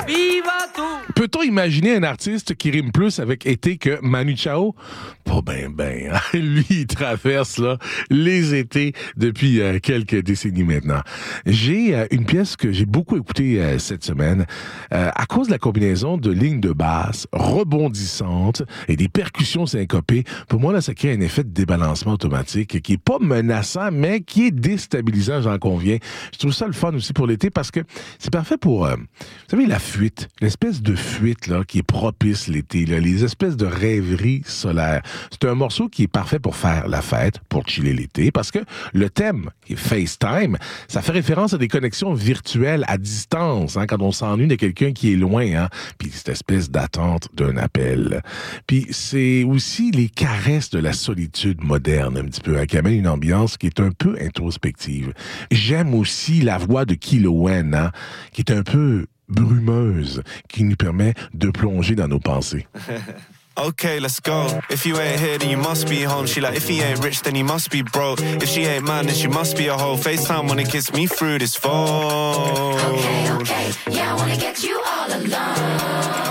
Viva tout! Peut-on imaginer un artiste qui rime plus avec été que Manu Chao? Pas ben. Lui, il traverse là, les étés depuis quelques décennies maintenant. J'ai une pièce que j'ai beaucoup écoutée cette semaine à cause de la combinaison de lignes de basse rebondissantes et des percussions syncopées. Pour moi, là, ça crée un effet de débalancement automatique qui est pas menaçant, mais qui est déstabilisant, j'en conviens. Je trouve ça le fun aussi pour l'été parce que c'est parfait pour, vous savez, la fuite, l'espèce de fuite là qui est propice l'été, là, les espèces de rêveries solaires. C'est un morceau qui est parfait pour faire la fête, pour chiller l'été, parce que le thème, qui est FaceTime, ça fait référence à des connexions virtuelles à distance, hein, quand on s'ennuie de quelqu'un qui est loin, hein, puis cette espèce d'attente d'un appel. Puis c'est aussi les caresses de la solitude moderne, un petit peu, hein, qui amène une ambiance qui est un peu introspective. J'aime aussi la voix de Kilowen, hein, qui est un peu brumeuse, qui nous permet de plonger dans nos pensées. Okay, let's go. If you ain't here, then you must be home. She like, if he ain't rich, then he must be broke. If she ain't mine, then she must be a hoe. FaceTime wanna kiss me through this phone. Okay, yeah, I wanna get you all alone.